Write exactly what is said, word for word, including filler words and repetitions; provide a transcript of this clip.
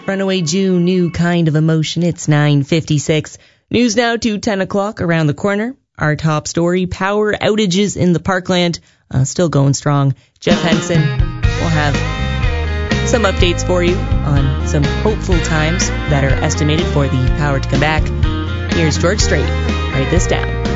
Runaway June, New Kind of Emotion. It's nine fifty-six. News now to ten o'clock around the corner. Our top story, power outages in the Parkland, uh, still going strong. Jeff Henson will have some updates for you on some hopeful times that are estimated for the power to come back. Here's George Strait. Write this down.